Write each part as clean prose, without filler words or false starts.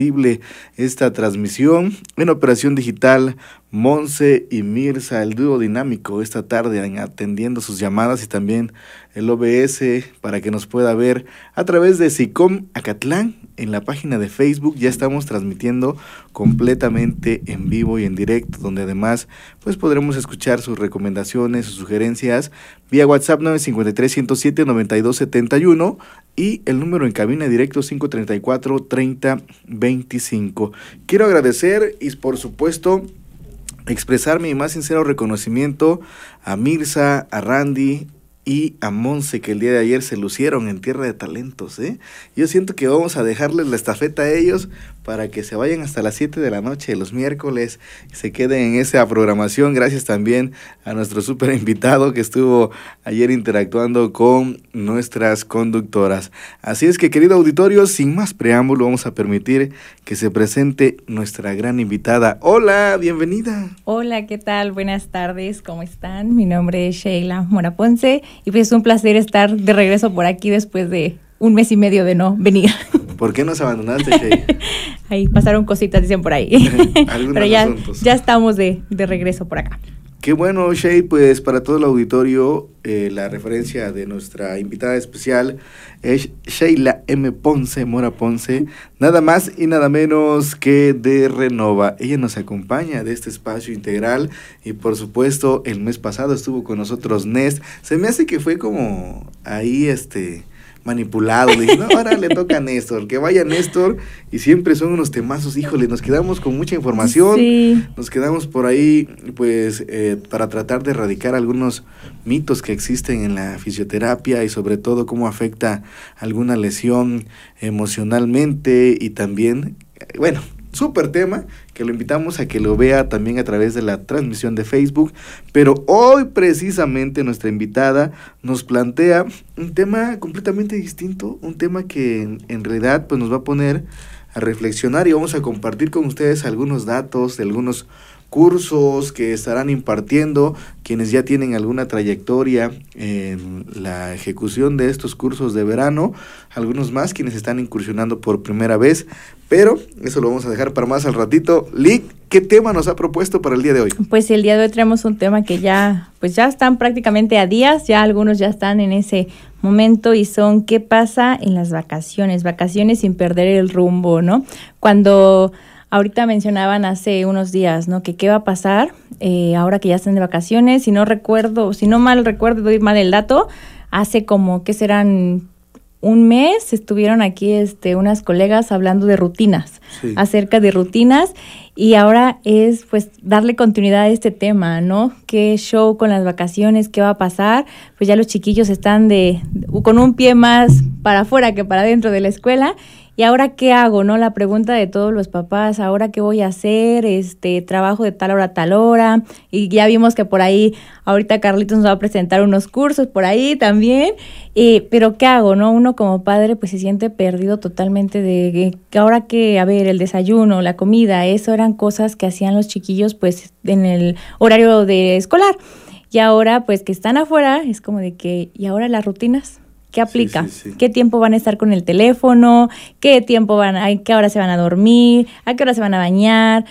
esta transmisión en operación digital. Monse y Mirza, el dúo dinámico esta tarde atendiendo sus llamadas y también el OBS para que nos pueda ver a través de SICOM Acatlán en la página de Facebook. Ya estamos transmitiendo completamente en vivo y en directo, donde además pues podremos escuchar sus recomendaciones, sus sugerencias vía WhatsApp 953-107-9271 y el número en cabina directo 534-3025. Quiero agradecer y por supuesto expresar mi más sincero reconocimiento a Mirza, a Randy y a Monse, que el día de ayer se lucieron en Tierra de Talentos, ¿eh? Yo siento que vamos a dejarles la estafeta a ellos para que se vayan hasta las 7 de la noche los miércoles y se queden en esa programación. Gracias también a nuestro súper invitado que estuvo ayer interactuando con nuestras conductoras. Así es que, querido auditorio, sin más preámbulo, vamos a permitir que se presente nuestra gran invitada. Hola, bienvenida. Hola, ¿qué tal? Buenas tardes, ¿cómo están? Mi nombre es Sheila Mora Ponce y pues es un placer estar de regreso por aquí después de un mes y medio de no venir. ¿Por qué nos abandonaste, Sheila? Ahí pasaron cositas, dicen por ahí. Pero ya estamos de regreso por acá. Qué bueno, Shay, pues para todo el auditorio, la referencia de nuestra invitada especial es Sheila M. Ponce, Mora Ponce, nada más y nada menos que de Renova. Ella nos acompaña de este espacio integral y por supuesto el mes pasado estuvo con nosotros Nest. Se me hace que fue como ahí manipulado, dije, no, ahora le toca a Néstor, que vaya Néstor, y siempre son unos temazos, híjole, nos quedamos con mucha información, sí. Nos quedamos por ahí, pues, para tratar de erradicar algunos mitos que existen en la fisioterapia y sobre todo cómo afecta alguna lesión emocionalmente y también, bueno, súper tema, que lo invitamos a que lo vea también a través de la transmisión de Facebook, pero hoy precisamente nuestra invitada nos plantea un tema completamente distinto, un tema que en realidad pues nos va a poner a reflexionar y vamos a compartir con ustedes algunos datos de algunos cursos que estarán impartiendo quienes ya tienen alguna trayectoria en la ejecución de estos cursos de verano, algunos más quienes están incursionando por primera vez, pero eso lo vamos a dejar para más al ratito. Lick, ¿qué tema nos ha propuesto para el día de hoy? Pues el día de hoy traemos un tema que ya están prácticamente a días, ya algunos ya están en ese momento y son ¿qué pasa en las vacaciones sin perder el rumbo, ¿no? Cuando ahorita mencionaban hace unos días, ¿no? Que qué va a pasar ahora que ya están de vacaciones. Si no mal recuerdo, doy mal el dato, hace como que serán un mes estuvieron aquí unas colegas hablando de rutinas, sí. Acerca de rutinas, y ahora es pues darle continuidad a este tema, ¿no? ¿Qué show con las vacaciones? ¿Qué va a pasar? Pues ya los chiquillos están con un pie más para afuera que para adentro de la escuela. ¿Y ahora qué hago, no? La pregunta de todos los papás, ¿ahora qué voy a hacer? Trabajo de tal hora a tal hora. Y ya vimos que por ahí, ahorita Carlitos nos va a presentar unos cursos por ahí también. Pero ¿qué hago, no? Uno como padre pues se siente perdido totalmente de que ahora que, el desayuno, la comida, eso eran cosas que hacían los chiquillos pues en el horario de escolar. Y ahora pues que están afuera, es como de que, ¿y ahora las rutinas? ¿Qué aplica? Sí. ¿Qué tiempo van a estar con el teléfono? ¿Qué tiempo a qué hora se van a dormir? ¿A qué hora se van a bañar?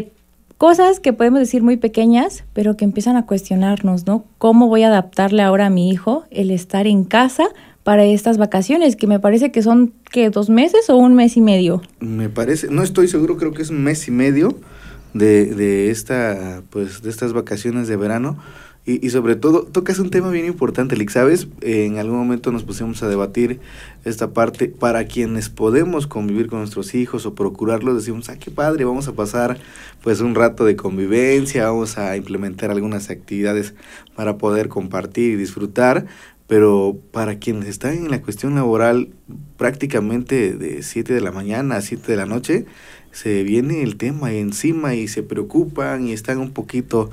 Cosas que podemos decir muy pequeñas, pero que empiezan a cuestionarnos, ¿no? ¿Cómo voy a adaptarle ahora a mi hijo el estar en casa para estas vacaciones? Que me parece que son, ¿qué? ¿2 meses o 1 mes y medio? Me parece, no estoy seguro, creo que es 1 mes y medio de estas vacaciones de verano. Y sobre todo, tocas un tema bien importante, Lick, ¿sabes? En algún momento nos pusimos a debatir esta parte. Para quienes podemos convivir con nuestros hijos o procurarlos, decimos, qué padre, vamos a pasar pues un rato de convivencia, vamos a implementar algunas actividades para poder compartir y disfrutar. Pero para quienes están en la cuestión laboral prácticamente de 7 de la mañana a 7 de la noche, se viene el tema encima y se preocupan y están un poquito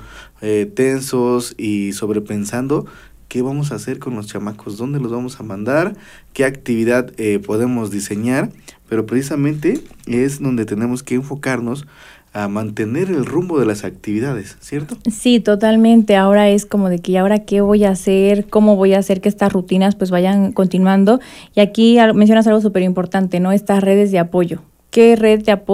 tensos y sobrepensando qué vamos a hacer con los chamacos, dónde los vamos a mandar, qué actividad podemos diseñar, pero precisamente es donde tenemos que enfocarnos a mantener el rumbo de las actividades, ¿cierto? Sí, totalmente. Ahora es como de que, ¿y ahora qué voy a hacer? ¿Cómo voy a hacer que estas rutinas pues vayan continuando? Y aquí mencionas algo súper importante, ¿no? Estas redes de apoyo. ¿Qué red de apoyo